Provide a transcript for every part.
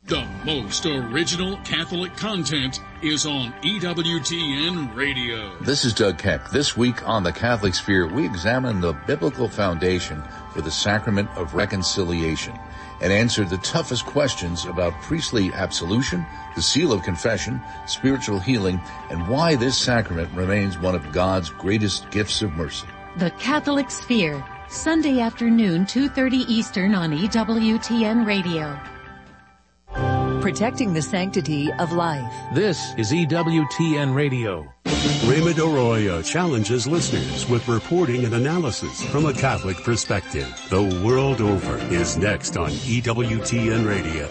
The most original Catholic content is on EWTN Radio. This is Doug Keck. This week on The Catholic Sphere, we examine the biblical foundation for the sacrament of reconciliation and answer the toughest questions about priestly absolution, the seal of confession, spiritual healing, and why this sacrament remains one of God's greatest gifts of mercy. The Catholic Sphere, Sunday afternoon, 2:30 Eastern on EWTN Radio. Protecting the sanctity of life. This is EWTN Radio. Raymond Arroyo challenges listeners with reporting and analysis from a Catholic perspective. The World Over is next on EWTN Radio.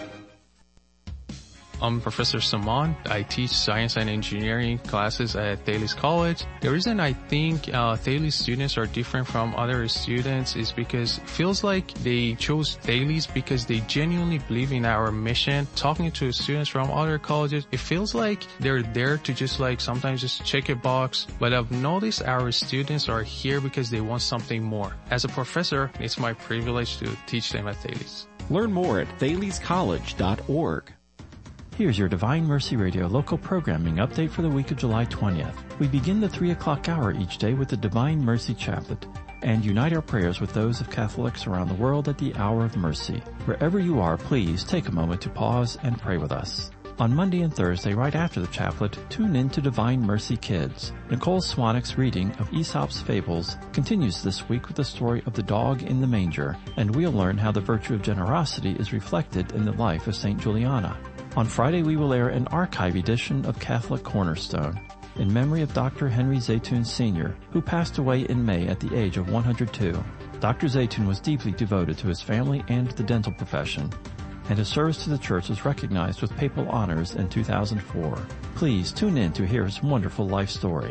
I'm Professor Saman. I teach science and engineering classes at Thales College. The reason I think Thales students are different from other students is because it feels like they chose Thales because they genuinely believe in our mission. Talking to students from other colleges, it feels like they're there to just sometimes just check a box. But I've noticed our students are here because they want something more. As a professor, it's my privilege to teach them at Thales. Learn more at thalescollege.org. Here's your Divine Mercy Radio local programming update for the week of July 20th. We begin the 3 o'clock hour each day with the Divine Mercy Chaplet and unite our prayers with those of Catholics around the world at the hour of mercy. Wherever you are, please take a moment to pause and pray with us. On Monday and Thursday, right after the chaplet, tune in to Divine Mercy Kids. Nicole Swanwick's reading of Aesop's Fables continues this week with the story of the dog in the manger, and we'll learn how the virtue of generosity is reflected in the life of St. Juliana. On Friday, we will air an archive edition of Catholic Cornerstone in memory of Dr. Henry Zaytoun Sr., who passed away in May at the age of 102. Dr. Zaytoun was deeply devoted to his family and the dental profession, and his service to the Church was recognized with papal honors in 2004. Please tune in to hear his wonderful life story.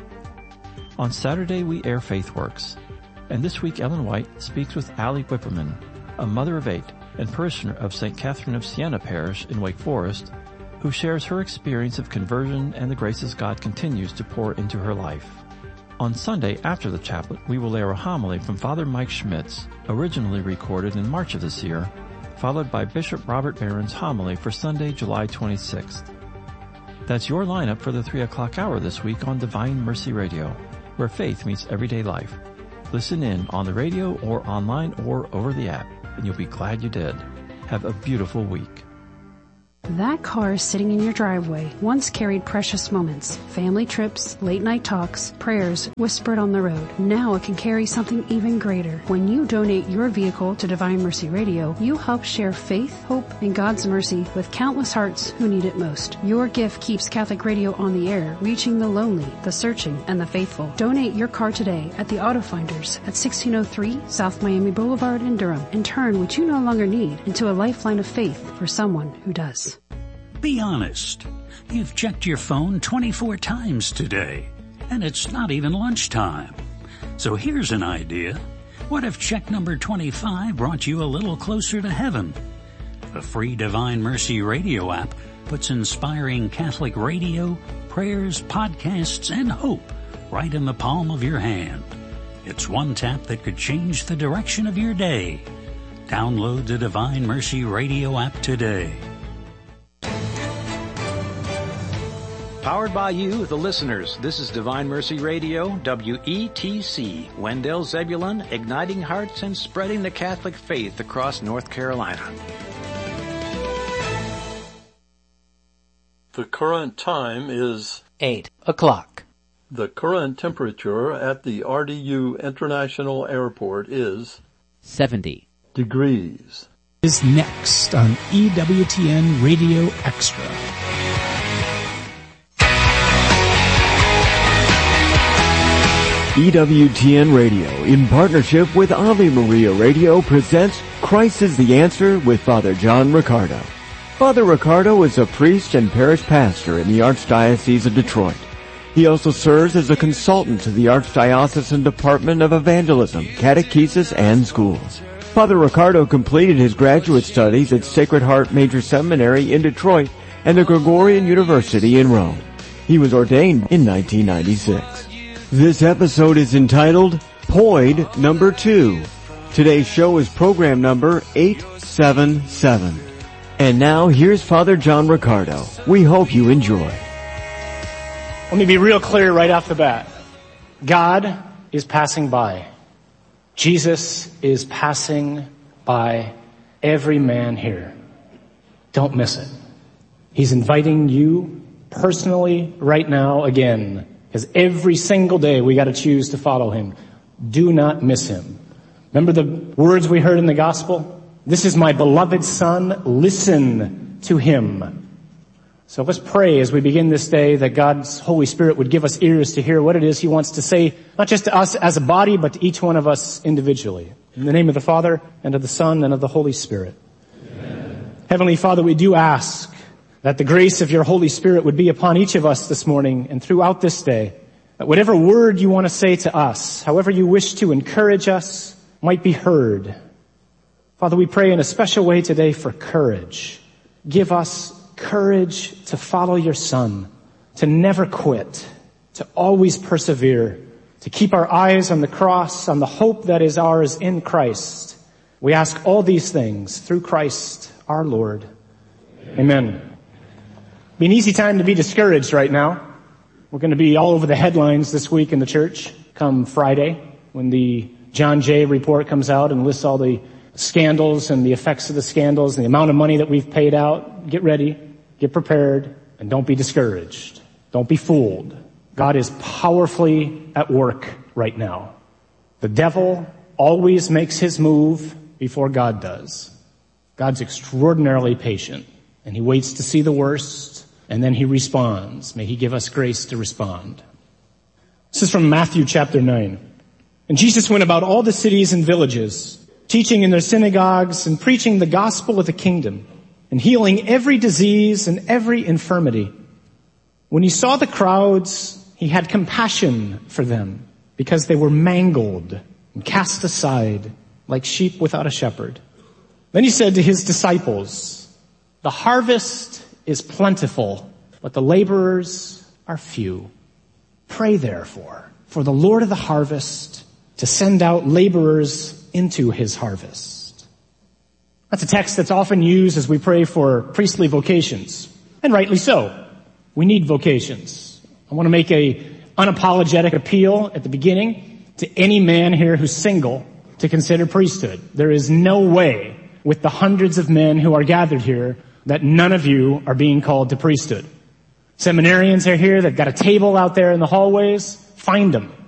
On Saturday, we air FaithWorks, and this week Ellen White speaks with Allie Whipperman, a mother of 8, and parishioner of St. Catherine of Siena Parish in Wake Forest, who shares her experience of conversion and the graces God continues to pour into her life. On Sunday, after the chaplet, we will air a homily from Father Mike Schmitz, originally recorded in March of this year, followed by Bishop Robert Barron's homily for Sunday, July 26th. That's your lineup for the 3 o'clock hour this week on Divine Mercy Radio, where faith meets everyday life. Listen in on the radio or online or over the app, and you'll be glad you did. Have a beautiful week. That car sitting in your driveway once carried precious moments, family trips, late-night talks, prayers whispered on the road. Now it can carry something even greater. When you donate your vehicle to Divine Mercy Radio, you help share faith, hope, and God's mercy with countless hearts who need it most. Your gift keeps Catholic Radio on the air, reaching the lonely, the searching, and the faithful. Donate your car today at the Auto Finders at 1603 South Miami Boulevard in Durham, and turn what you no longer need into a lifeline of faith for someone who does. Be honest. You've checked your phone 24 times today, and it's not even lunchtime. So here's an idea. What if check number 25 brought you a little closer to heaven? The free Divine Mercy Radio app puts inspiring Catholic radio, prayers, podcasts, and hope right in the palm of your hand. It's one tap that could change the direction of your day. Download the Divine Mercy Radio app today. Powered by you, the listeners. This is Divine Mercy Radio, WETC, Wendell Zebulon, igniting hearts and spreading the Catholic faith across North Carolina. The current time is 8 o'clock. The current temperature at the RDU International Airport is 70 degrees. Is next on EWTN Radio Extra. EWTN Radio, in partnership with Ave Maria Radio, presents Christ is the Answer with Father John Riccardo. Father Riccardo is a priest and parish pastor in the Archdiocese of Detroit. He also serves as a consultant to the Archdiocesan Department of Evangelism, Catechesis, and Schools. Father Riccardo completed his graduate studies at Sacred Heart Major Seminary in Detroit and the Gregorian University in Rome. He was ordained in 1996. This episode is entitled Poid Number 2. Today's show is program number 877. And now, here's Father John Riccardo. We hope you enjoy. Let me be real clear right off the bat. God is passing by. Jesus is passing by every man here. Don't miss it. He's inviting you personally right now again, because every single day we got to choose to follow him. Do not miss him. Remember the words we heard in the gospel? This is my beloved son. Listen to him. So let's pray as we begin this day that God's Holy Spirit would give us ears to hear what it is he wants to say, not just to us as a body, but to each one of us individually. In the name of the Father, and of the Son, and of the Holy Spirit. Amen. Heavenly Father, we do ask that the grace of your Holy Spirit would be upon each of us this morning and throughout this day, that whatever word you want to say to us, however you wish to encourage us, might be heard. Father, we pray in a special way today for courage. Give us courage to follow your Son, to never quit, to always persevere, to keep our eyes on the cross, on the hope that is ours in Christ. We ask all these things through Christ our Lord. Amen. Be an easy time to be discouraged right now. We're going to be all over the headlines this week in the church come Friday when the John Jay report comes out and lists all the scandals and the effects of the scandals and the amount of money that we've paid out. Get ready, get prepared, and don't be discouraged. Don't be fooled. God is powerfully at work right now. The devil always makes his move before God does. God's extraordinarily patient, and he waits to see the worst, and then he responds. May he give us grace to respond. This is from Matthew chapter 9. And Jesus went about all the cities and villages, teaching in their synagogues and preaching the gospel of the kingdom, and healing every disease and every infirmity. When he saw the crowds, he had compassion for them, because they were mangled and cast aside like sheep without a shepherd. Then he said to his disciples, the harvest is plentiful, but the laborers are few. Pray therefore for the Lord of the harvest to send out laborers into his harvest. That's a text that's often used as we pray for priestly vocations, and rightly so. We need vocations. I want to make a unapologetic appeal at the beginning to any man here who's single to consider priesthood. There is no way with the hundreds of men who are gathered here that none of you are being called to priesthood. Seminarians are here. They've got a table out there in the hallways. Find them.